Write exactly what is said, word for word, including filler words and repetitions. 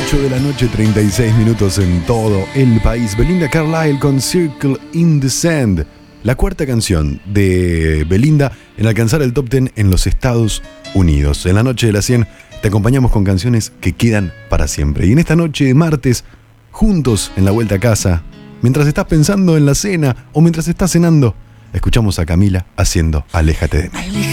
ocho de la noche, treinta y seis minutos en todo el país. Belinda Carlisle con Circle in the Sand, la cuarta canción de Belinda en alcanzar el top diez en los Estados Unidos. En la noche de las cien te acompañamos con canciones que quedan para siempre. Y en esta noche de martes, juntos en la vuelta a casa, mientras estás pensando en la cena o mientras estás cenando, escuchamos a Camila haciendo Aléjate de mí.